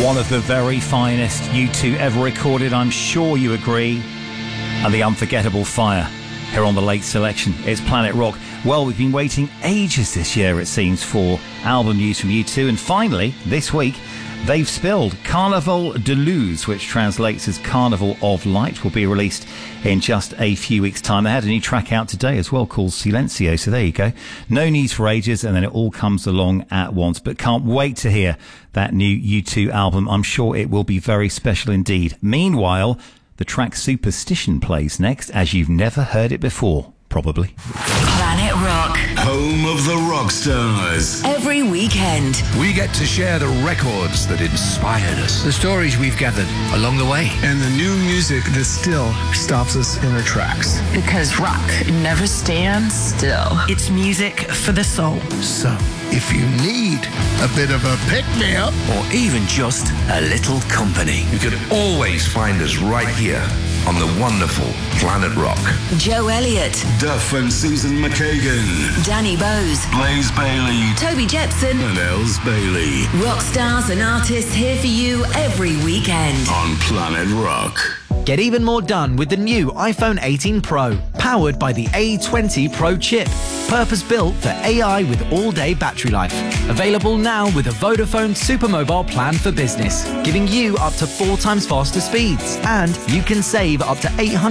One of the very finest U2 ever recorded, I'm sure you agree. And the unforgettable Fire here on the Late Selection. It's Planet Rock. Well, we've been waiting ages this year, it seems, for album news from U2. And finally, this week, they've spilled. Carnaval de Luz, which translates as Carnival of Light, will be released in just a few weeks' time. They had a new track out today as well called Silencio, so there you go. No news for ages, and then it all comes along at once. But can't wait to hear that new U2 album. I'm sure it will be very special indeed. Meanwhile, the track Superstition plays next, as you've never heard it before, probably. Planet Rock, home of the rock stars. Every weekend, we get to share the records that inspired us, the stories we've gathered along the way, and the new music that still stops us in our tracks. Because rock never stands still. It's music for the soul. So, if you need a bit of a pick-me-up, or even just a little company, you can always find us right here on the wonderful Planet Rock. Joe Elliott, Duff and Susan McKagan, Danny Bowes, Blaze Bayley, Toby Jepson, and Els Bailey. Rock stars and artists here for you every weekend on Planet Rock. Get even more done with the new iPhone 18 Pro, powered by the A20 Pro chip. Purpose-built for AI with all-day battery life. Available now with a Vodafone Supermobile plan for business, giving you up to 4 times faster speeds. And you can save up to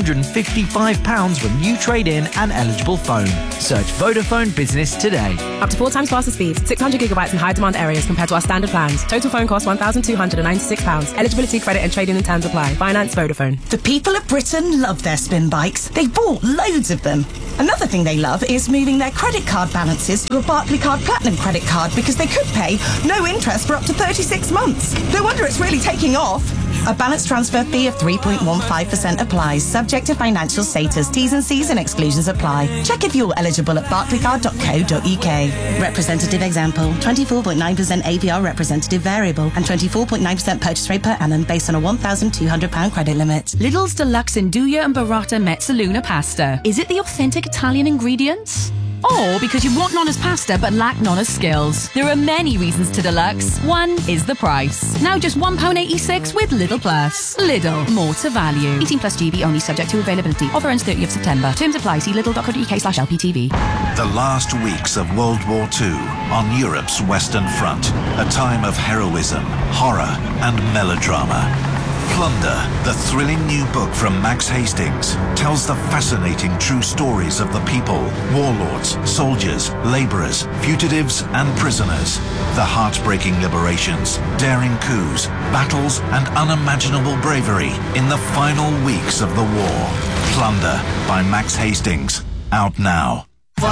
£855 when you trade in an eligible phone. Search Vodafone Business today. Up to 4 times faster speeds, 600 gigabytes in high-demand areas compared to our standard plans. Total phone cost £1,296. Eligibility, credit and trading and terms apply. Finance Vodafone. The people of Britain love their spin bikes. They've bought loads of them. Another thing they love is moving their credit card balances to a Barclaycard Platinum credit card because they could pay no interest for up to 36 months. No wonder it's really taking off. A balance transfer fee of 3.15% applies, subject to financial status. T's and C's and exclusions apply. Check if you're eligible at barclaycard.co.uk. Representative example, 24.9% APR representative variable and 24.9% purchase rate per annum based on a £1,200 credit limit. Lidl's Deluxe Nduja and Burrata Mezzaluna pasta. Is it the authentic Italian ingredients? Or because you want Nonna's pasta but lack Nonna's skills? There are many reasons to Deluxe. One is the price. Now just £1.86 with Lidl Plus. Lidl, more to value. 18 plus GB only, subject to availability. Offer ends 30th September. Terms apply. See lidl.co.uk/LPTV. The last weeks of World War II on Europe's Western Front. A time of heroism, horror and melodrama. Plunder, the thrilling new book from Max Hastings, tells the fascinating true stories of the people, warlords, soldiers, labourers, fugitives and prisoners. The heartbreaking liberations, daring coups, battles and unimaginable bravery in the final weeks of the war. Plunder by Max Hastings. Out now.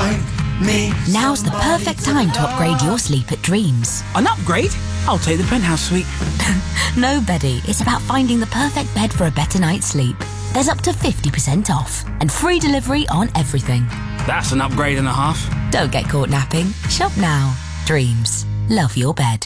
Now's the perfect time to upgrade your sleep at Dreams. An upgrade? I'll take the penthouse suite. No, Betty. It's about finding the perfect bed for a better night's sleep. There's up to 50% off and free delivery on everything. That's an upgrade and a half. Don't get caught napping. Shop now. Dreams. Love your bed.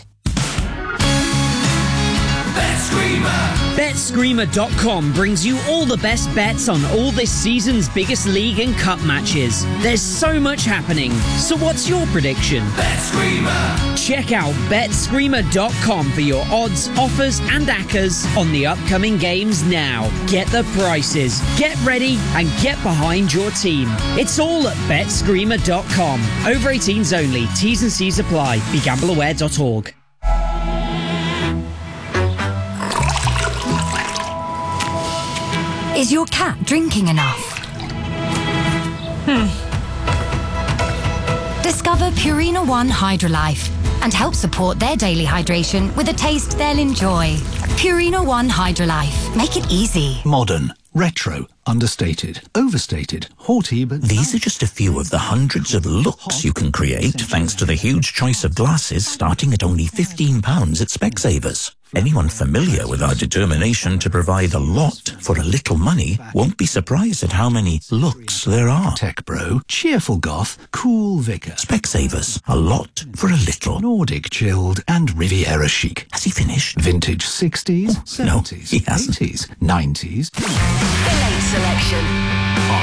BetScreamer.com brings you all the best bets on all this season's biggest league and cup matches. There's so much happening. So what's your prediction? BetScreamer. Check out BetScreamer.com for your odds, offers and accas on the upcoming games now. Get the prices, get ready and get behind your team. It's all at BetScreamer.com. Over 18s only. T's and C's apply. BeGambleAware.org. Is your cat drinking enough? Discover Purina One Hydrolife and help support their daily hydration with a taste they'll enjoy. Purina One Hydrolife. Make it easy. Modern, retro, understated, overstated, haughty, but... These are just a few of the hundreds of looks you can create thanks to the huge choice of glasses starting at only £15 at Specsavers. Anyone familiar with our determination to provide a lot for a little money won't be surprised at how many looks there are. Tech bro, cheerful goth, cool vicar. Specsavers, a lot for a little. Nordic chilled and Riviera chic. Has he finished? Vintage 60s, 70s, no, he hasn't. 80s, 90s. The Late Selection.